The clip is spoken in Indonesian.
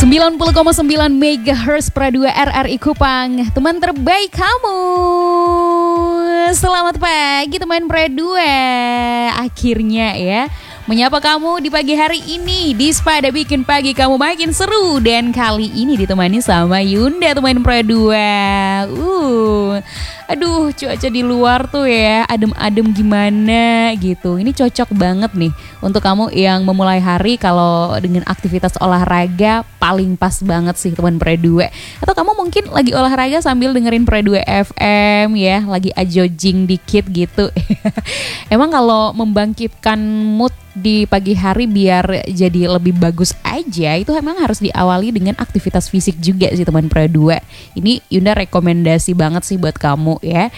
90,9 MHz Pradua RRI Kupang, teman terbaik kamu. Selamat pagi teman Pradua. Akhirnya ya menyapa kamu di pagi hari ini. Dispada bikin pagi kamu makin seru. Dan kali ini ditemani sama Yunda teman Pradua. Aduh, cuaca di luar tuh ya adem-adem gimana gitu. Ini cocok banget nih untuk kamu yang memulai hari kalau dengan aktivitas olahraga, paling pas banget sih teman Pradua. Atau kamu mungkin lagi olahraga sambil dengerin Pradua FM ya, lagi ajojing dikit gitu. Emang kalau membangkitkan mood di pagi hari biar jadi lebih bagus aja, itu emang harus diawali dengan aktivitas fisik juga sih teman Pradua. Ini Yunda rekomendasi banget sih buat kamu ya.